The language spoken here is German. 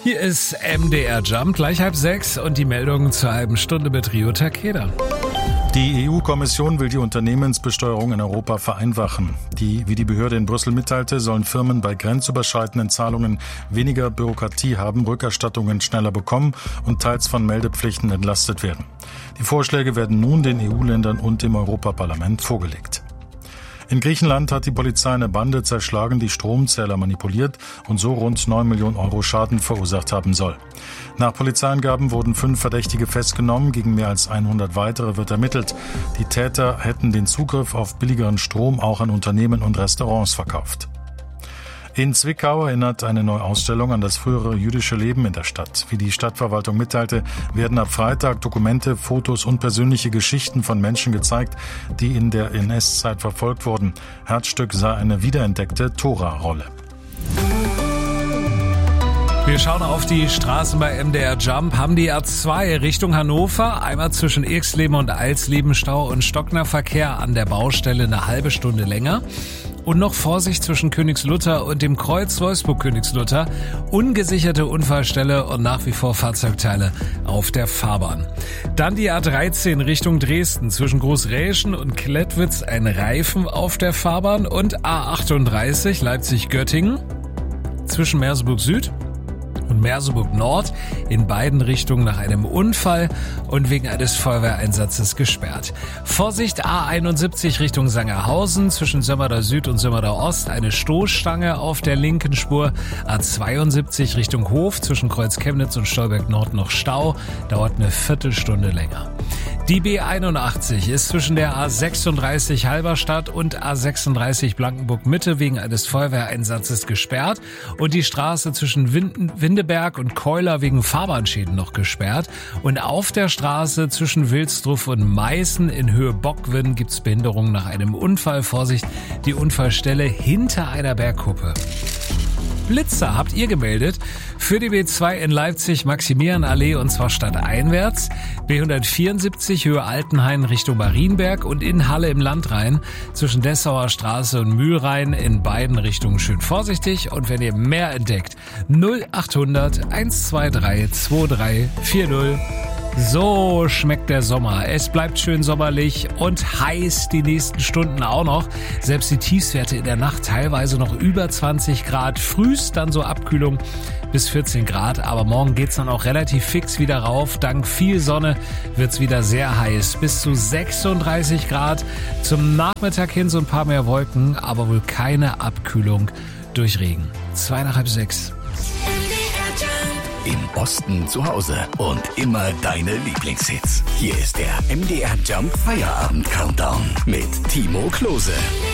Hier ist MDR Jump, gleich 5:30 und die Meldungen zur halben Stunde mit Rio Takeda. Die EU-Kommission will die Unternehmensbesteuerung in Europa vereinfachen. Wie die Behörde in Brüssel mitteilte, sollen Firmen bei grenzüberschreitenden Zahlungen weniger Bürokratie haben, Rückerstattungen schneller bekommen und teils von Meldepflichten entlastet werden. Die Vorschläge werden nun den EU-Ländern und dem Europaparlament vorgelegt. In Griechenland hat die Polizei eine Bande zerschlagen, die Stromzähler manipuliert und so rund 9 Millionen Euro Schaden verursacht haben soll. Nach Polizeiangaben wurden 5 Verdächtige festgenommen, gegen mehr als 100 weitere wird ermittelt. Die Täter hätten den Zugriff auf billigeren Strom auch an Unternehmen und Restaurants verkauft. In Zwickau erinnert eine neue Ausstellung an das frühere jüdische Leben in der Stadt. Wie die Stadtverwaltung mitteilte, werden ab Freitag Dokumente, Fotos und persönliche Geschichten von Menschen gezeigt, die in der NS-Zeit verfolgt wurden. Herzstück sei eine wiederentdeckte Tora-Rolle. Wir schauen auf die Straßen bei MDR Jump, haben die A2 Richtung Hannover, einmal zwischen Irxleben und Alsleben Stau und stockender Verkehr an der Baustelle eine halbe Stunde länger. Und noch Vorsicht zwischen Königslutter und dem Kreuz Wolfsburg-Königslutter. Ungesicherte Unfallstelle und nach wie vor Fahrzeugteile auf der Fahrbahn. Dann die A13 Richtung Dresden. Zwischen Großräschen und Klettwitz ein Reifen auf der Fahrbahn. Und A38 Leipzig-Göttingen. Zwischen Merseburg Süd und Merseburg Nord in beiden Richtungen nach einem Unfall und wegen eines Feuerwehreinsatzes gesperrt. Vorsicht A71 Richtung Sangerhausen, zwischen Sömmerda Süd und Sömmerda Ost eine Stoßstange auf der linken Spur. A72 Richtung Hof, zwischen Kreuz Chemnitz und Stolberg Nord noch Stau, dauert eine Viertelstunde länger. Die B81 ist zwischen der A36 Halberstadt und A36 Blankenburg Mitte wegen eines Feuerwehreinsatzes gesperrt und die Straße zwischen Windeberg und Keuler wegen Fahrbahnschäden noch gesperrt. Und auf der Straße zwischen Wilsdruff und Meißen in Höhe Bockwin gibt's Behinderungen nach einem Unfall. Vorsicht, die Unfallstelle hinter einer Bergkuppe. Blitzer habt ihr gemeldet für die B2 in Leipzig Maximilianallee und zwar stadteinwärts, B174 Höhe Altenhain Richtung Marienberg und in Halle im Landrhein zwischen Dessauer Straße und Mühlrhein in beiden Richtungen schön vorsichtig und wenn ihr mehr entdeckt, 0800 123 2340. So schmeckt der Sommer. Es bleibt schön sommerlich und heiß die nächsten Stunden auch noch. Selbst die Tiefstwerte in der Nacht teilweise noch über 20 Grad. Frühst dann so Abkühlung bis 14 Grad. Aber morgen geht's dann auch relativ fix wieder rauf. Dank viel Sonne wird's wieder sehr heiß. Bis zu 36 Grad. Zum Nachmittag hin so ein paar mehr Wolken, aber wohl keine Abkühlung durch Regen. 5:30. Im Osten zu Hause und immer deine Lieblingshits. Hier ist der MDR Jump Feierabend Countdown mit Timo Klose.